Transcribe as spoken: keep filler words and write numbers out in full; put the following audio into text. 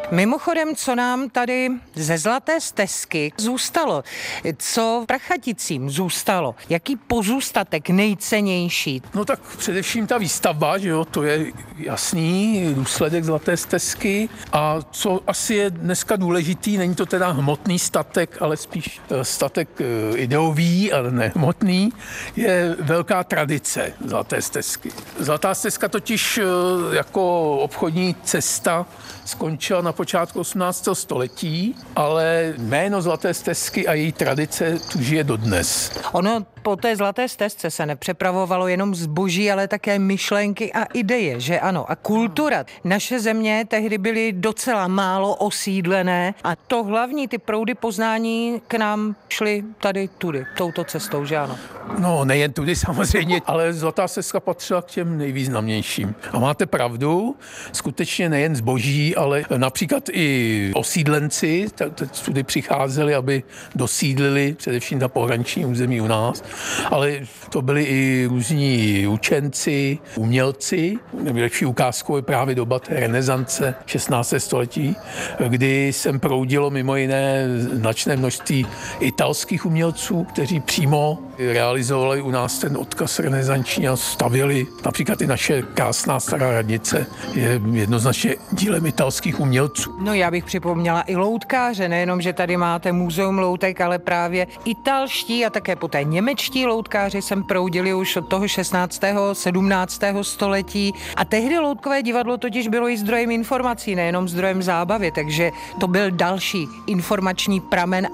Mimochodem, co nám tady ze Zlaté stezky zůstalo? Co Prachaticím zůstalo? Jaký pozůstatek nejcennější? No tak především ta výstavba, že jo, to je jasný důsledek Zlaté stezky. A co asi je dneska důležitý, není to teda hmotný statek, ale spíš statek ideový, ale ne hmotný, je velká tradice Zlaté stezky. Zlatá stezka totiž jako obchodní cesta skončila na počátku osmnáctého století, ale jméno Zlaté stezky a její tradice tu žije dodnes. Ono po té Zlaté stezce se nepřepravovalo jenom zboží, ale také myšlenky a ideje, že ano, a kultura. Naše země tehdy byly docela málo osídlené a to hlavní, ty proudy poznání k nám šly tady tudy, touto cestou, že ano? No, nejen tudy samozřejmě, ale Zlatá stezka patřila k těm nejvýznamnějším. A máte pravdu, skutečně nejen zboží, ale například i osídlenci tudy přicházeli, aby dosídlili především na pohraniční území u nás, ale to byli i různí učenci, umělci. Nejlepší ukázkou je právě doba té renesance šestnáctého století, kdy sem proudilo mimo jiné značné množství italských umělců, kteří přímo realizovali u nás ten odkaz renesanční a stavěli. Například i naše krásná stará radnice je jednoznačně dílem italských umělců. No já bych připomněla i loutkáře, nejenom, že tady máte muzeum loutek, ale právě italští a také poté němečtí loutkáři sem proudili už od toho šestnáctého sedmnáctého století a tehdy loutkové divadlo totiž bylo i zdrojem informací, nejenom zdrojem zábavy, takže to byl další informační pramen